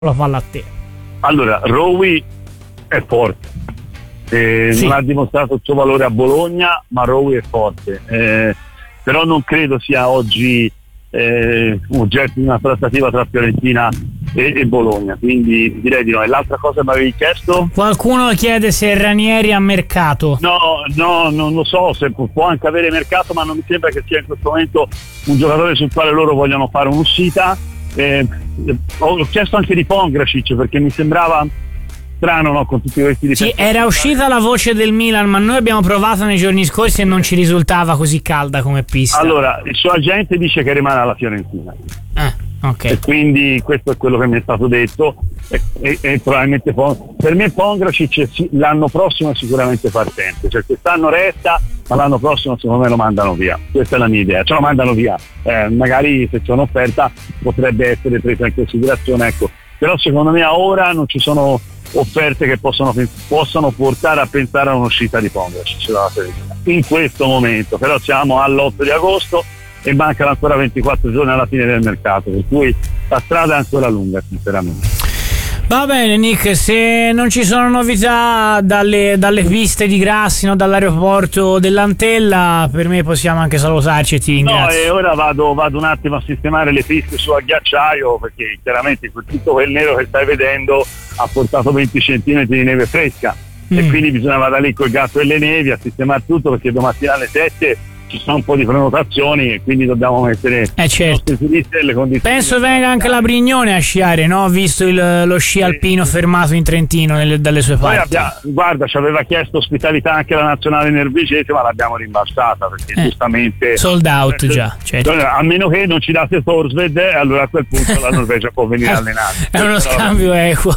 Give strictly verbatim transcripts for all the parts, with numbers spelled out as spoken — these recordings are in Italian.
la palla a te. Allora, Rowi è forte, eh, sì. Non ha dimostrato il suo valore a Bologna, ma Rowi è forte, eh, però non credo sia oggi eh, oggetto di una trattativa tra Fiorentina e, e Bologna, quindi direi di no. E l'altra cosa mi avevi chiesto? Qualcuno chiede se Ranieri ha mercato. No, no, non lo so, se può, può anche avere mercato, ma non mi sembra che sia in questo momento un giocatore sul quale loro vogliono fare un'uscita. Eh, ho chiesto anche di Pongracic perché mi sembrava strano, no, con tutti questi difetti. Sì, era uscita la voce del Milan, ma noi abbiamo provato nei giorni scorsi e non ci risultava così calda come pista. Allora, il suo agente dice che rimane alla Fiorentina. Ah, ok. E quindi questo è quello che mi è stato detto e, e, e probabilmente per me Pongracic l'anno prossimo è sicuramente partente, cioè quest'anno resta, ma l'anno prossimo secondo me lo mandano via, questa è la mia idea, cioè lo mandano via, eh, magari se c'è un'offerta potrebbe essere presa in considerazione, ecco, però secondo me a ora non ci sono offerte che possono, possono portare a pensare a un'uscita di Pongracic in questo momento, però siamo all'otto di agosto e mancano ancora ventiquattro giorni alla fine del mercato, per cui la strada è ancora lunga sinceramente. Va bene Nick, se non ci sono novità dalle, dalle piste di Grassino, dall'aeroporto dell'Antella, per me possiamo anche salutarci e ti ringrazio. No, e ora vado, vado un attimo a sistemare le piste su ghiacciaio, perché chiaramente tutto quel nero che stai vedendo ha portato venti centimetri di neve fresca mm. e quindi bisognava andare lì col gatto e le nevi a sistemare tutto, perché domattina alle sette ci sono un po' di prenotazioni e quindi dobbiamo mettere eh certo. le condizioni. Penso venga anche la Brignone a sciare, no? Visto il, lo sci alpino fermato in Trentino nelle, dalle sue parti. Abbiamo, guarda, ci aveva chiesto ospitalità anche la nazionale norvegese, ma l'abbiamo rimbalzata perché eh. giustamente sold out già, certo. A meno che non ci date Thorsved, allora a quel punto la Norvegia può venire a allenare. È uno scambio equo.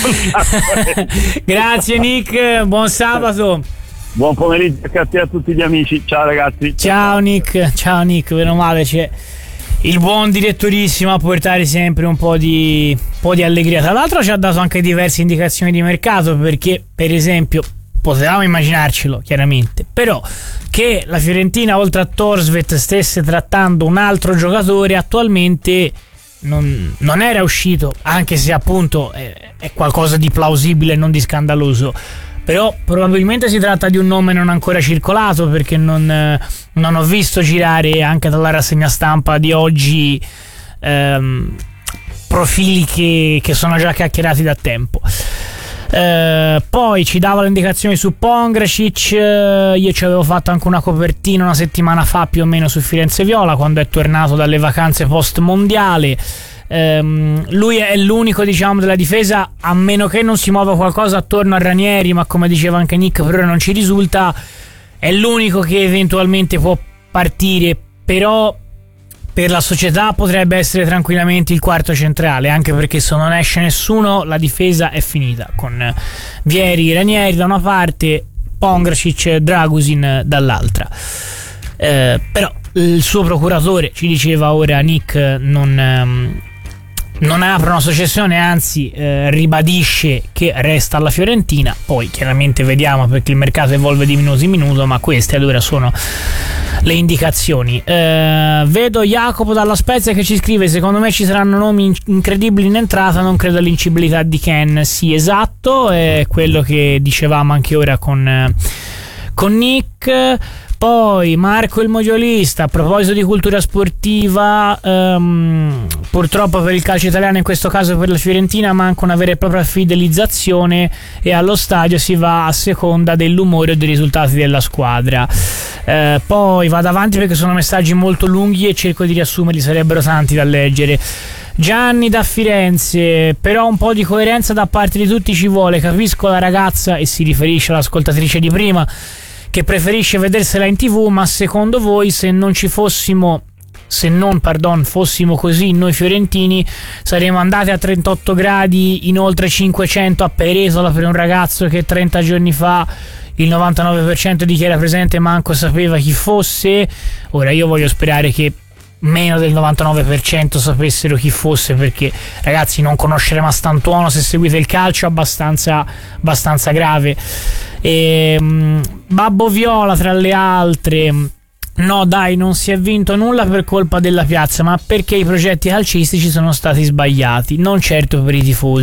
Grazie Nick, buon sabato. Buon pomeriggio anche a tutti gli amici, ciao ragazzi. Ciao Nick, ciao Nick, meno male c'è il buon direttorissimo a portare sempre un po' di, un po' di allegria. Tra l'altro ci ha dato anche diverse indicazioni di mercato, perché per esempio potevamo immaginarcelo chiaramente, però che la Fiorentina oltre a Thorsved stesse trattando un altro giocatore attualmente non, non era uscito, anche se appunto è, è qualcosa di plausibile e non di scandaloso. Però probabilmente si tratta di un nome non ancora circolato, perché non, eh, non ho visto girare anche dalla rassegna stampa di oggi ehm, profili che, che sono già chiacchierati da tempo. Eh, poi ci dava le indicazioni su Pongracic, eh, io ci avevo fatto anche una copertina una settimana fa più o meno su Firenze Viola, quando è tornato dalle vacanze post mondiale. Um, lui è l'unico, diciamo, della difesa, a meno che non si muova qualcosa attorno a Ranieri, ma come diceva anche Nick per ora non ci risulta, è l'unico che eventualmente può partire, però per la società potrebbe essere tranquillamente il quarto centrale, anche perché se non esce nessuno la difesa è finita, con Vieri, Ranieri da una parte, Pongracic, Dragusin dall'altra. Uh, però il suo procuratore, ci diceva ora Nick, non... Um, non apre una società, anzi eh, ribadisce che resta alla Fiorentina. Poi chiaramente vediamo, perché il mercato evolve di minuto in minuto, ma queste allora sono le indicazioni. Eh, vedo Jacopo dalla Spezia che ci scrive: secondo me ci saranno nomi incredibili in entrata, non credo all'incibilità di Ken. Sì, esatto, è quello che dicevamo anche ora con, con Nick. Poi Marco il Mogiolista, a proposito di cultura sportiva, um, purtroppo per il calcio italiano, in questo caso per la Fiorentina, manca una vera e propria fidelizzazione e allo stadio si va a seconda dell'umore e dei risultati della squadra. Uh, poi vado avanti perché sono messaggi molto lunghi e cerco di riassumerli, sarebbero tanti da leggere. Gianni da Firenze: però un po' di coerenza da parte di tutti ci vuole, capisco la ragazza, e si riferisce all'ascoltatrice di prima, che preferisce vedersela in tv, ma secondo voi se non ci fossimo se non pardon fossimo così noi fiorentini saremmo andati a trentotto gradi in oltre cinquecento a Peresola per un ragazzo che trenta giorni fa il novantanove per cento di chi era presente manco sapeva chi fosse? Ora io voglio sperare che meno del novantanove per cento sapessero chi fosse, perché ragazzi, non conoscere Mastantuono, se seguite il calcio, è abbastanza, abbastanza grave. E, um, Babbo Viola tra le altre no dai, non si è vinto nulla per colpa della piazza, ma perché i progetti calcistici sono stati sbagliati, non certo per i tifosi.